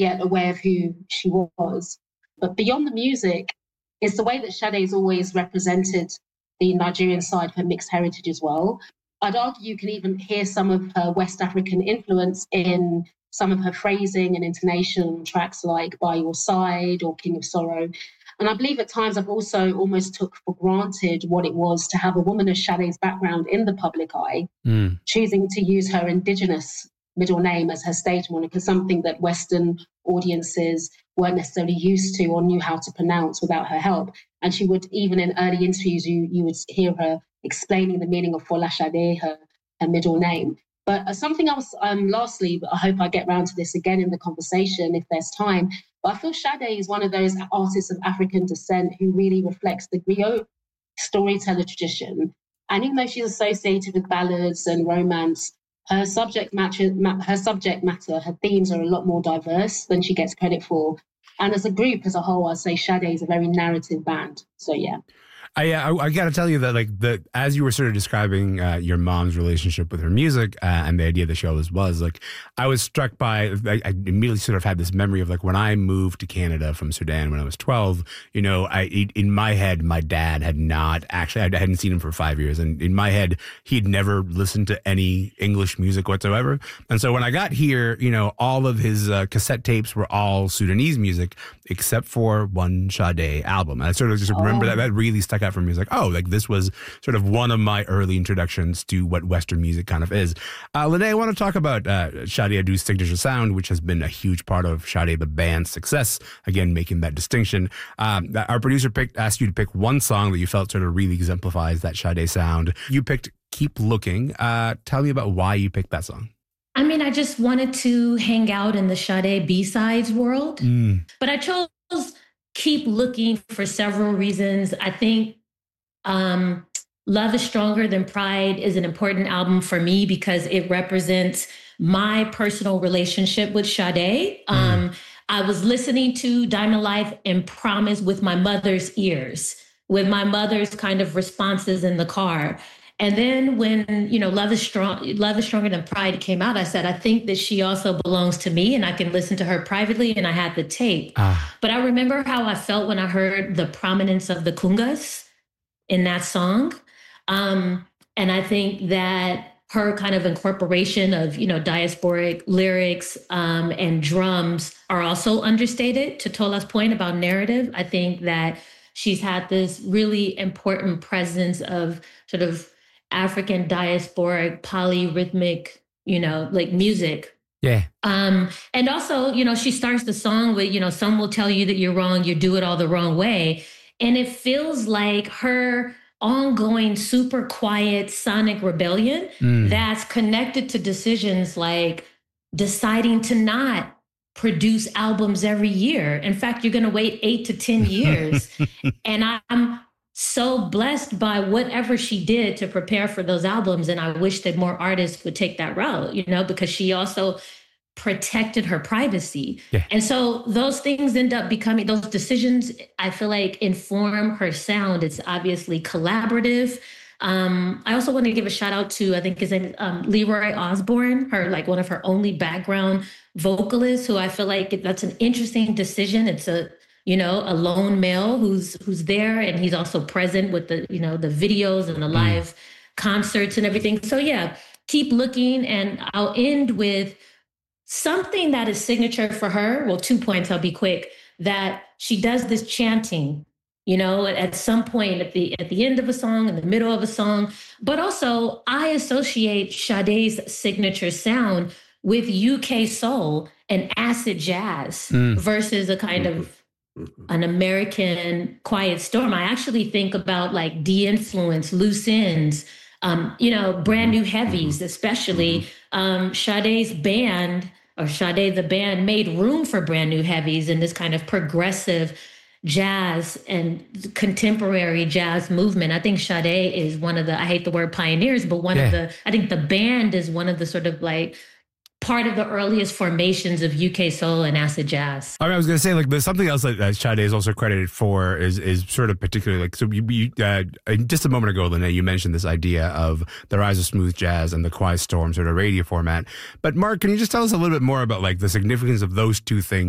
yet aware of who she was. But beyond the music, it's the way that Sade's always represented the Nigerian side of her mixed heritage as well. I'd argue you can even hear some of her West African influence in some of her phrasing and intonation on tracks like By Your Side or King of Sorrow. And I believe at times I've also almost took for granted what it was to have a woman of Sade's background in the public eye, choosing to use her indigenous middle name as her stage moniker, something that Western audiences weren't necessarily used to or knew how to pronounce without her help. And she would, even in early interviews, you would hear her explaining the meaning of Fola Sade, her middle name. But something else, lastly, I hope I get round to this again in the conversation if there's time, but I feel Sade is one of those artists of African descent who really reflects the griot storyteller tradition. And even though she's associated with ballads and romance, her subject matter, her themes are a lot more diverse than she gets credit for. And as a group, as a whole, I'd say Sade is a very narrative band. So, yeah. I got to tell you that as you were sort of describing your mom's relationship with her music and the idea of the show was I was struck by, I immediately sort of had this memory of when I moved to Canada from Sudan when I was 12, in my head, my dad had not actually, I hadn't seen him for 5 years. And in my head, he'd never listened to any English music whatsoever. And so when I got here, all of his cassette tapes were all Sudanese music, except for one Sade album. And I sort of just remember that really stuck out for me. It's this was sort of one of my early introductions to what Western music kind of is. Lene, I want to talk about Sade Adu's signature sound, which has been a huge part of Sade the band's success. Again, making that distinction. Our producer asked you to pick one song that you felt sort of really exemplifies that Sade sound. You picked Keep Looking. Tell me about why you picked that song. I mean, I just wanted to hang out in the Sade B-sides world, but I chose Keep Looking for several reasons. I think Love is Stronger Than Pride is an important album for me because it represents my personal relationship with Sade. I was listening to Diamond Life and Promise with my mother's ears, with my mother's kind of responses in the car. And then when, Love is Stronger Than Pride came out, I said, I think that she also belongs to me and I can listen to her privately, and I had the tape. But I remember how I felt when I heard the prominence of the congas in that song. And I think that her kind of incorporation of, diasporic lyrics and drums are also understated, to Tola's point about narrative. I think that she's had this really important presence of sort of African diasporic polyrhythmic, music. Yeah. And also, she starts the song with, some will tell you that you're wrong, you do it all the wrong way. And it feels like her ongoing, super quiet sonic rebellion that's connected to decisions like deciding to not produce albums every year. In fact, you're going to wait 8 to 10 years. And I'm so blessed by whatever she did to prepare for those albums. And I wish that more artists would take that route, because she also protected her privacy. Yeah. And so those things end up becoming, those decisions, I feel like, inform her sound. It's obviously collaborative. I also want to give a shout out to, I think his name is Leroy Osborne, one of her only background vocalists, who I feel like that's an interesting decision. It's a lone male who's there, and he's also present with the, the videos and the live concerts and everything. So yeah, Keep Looking. And I'll end with something that is signature for her. Well, 2 points, I'll be quick, that she does this chanting, at some point at the end of a song, in the middle of a song. But also I associate Sade's signature sound with UK soul and acid jazz versus a kind of an American quiet storm. I actually think about De-Influence, Loose Ends, brand new heavies, especially Sade's band, or Sade the band, made room for brand new heavies in this kind of progressive jazz and contemporary jazz movement. I think Sade is one of the, I hate the word pioneers, but I think the band is one of the sort of part of the earliest formations of UK soul and acid jazz. I was going to say, there's something else that Sade is also credited for is sort of particularly so you just a moment ago, Lene, you mentioned this idea of the rise of smooth jazz and the quiet storm sort of radio format. But Mark, can you just tell us a little bit more about the significance of those two things